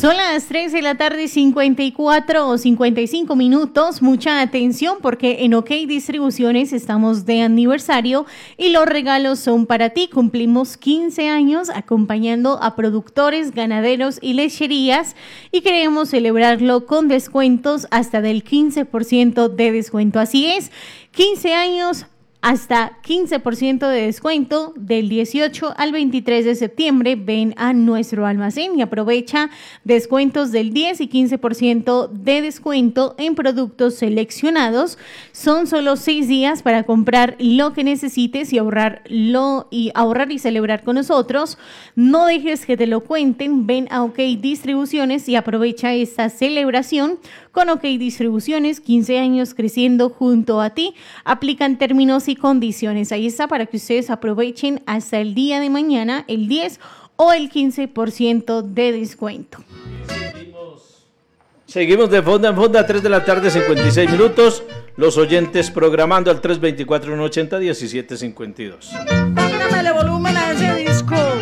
Son las 3 de la tarde, 54 o 55 minutos. Mucha atención porque en OK Distribuciones estamos de aniversario y los regalos son para ti. Cumplimos 15 años acompañando a productores, ganaderos y lecherías y queremos celebrarlo con descuentos hasta del 15% de descuento. Así es, 15 años. Hasta 15% de descuento del 18 al 23 de septiembre. Ven a nuestro almacén y aprovecha descuentos del 10 y 15% de descuento en productos seleccionados. Son solo 6 días para comprar lo que necesites y ahorrar y celebrar con nosotros. No dejes que te lo cuenten. Ven a OK Distribuciones y aprovecha esta celebración. Con OK Distribuciones, 15 años creciendo junto a ti. Aplican términos y condiciones. Ahí está para que ustedes aprovechen hasta el día de mañana, el 10 o el 15% de descuento. Seguimos de fonda en fonda, 3 de la tarde, 56 minutos. Los oyentes programando al 324-180-1752. Póngame el volumen a ese disco.